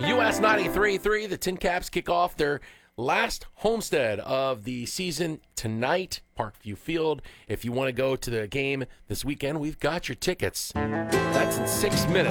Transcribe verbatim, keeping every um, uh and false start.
U S ninety-three three, the Tin Caps kick off their last homestead of the season tonight, Parkview Field. If you want to go to the game this weekend, we've got your tickets. That's in six minutes.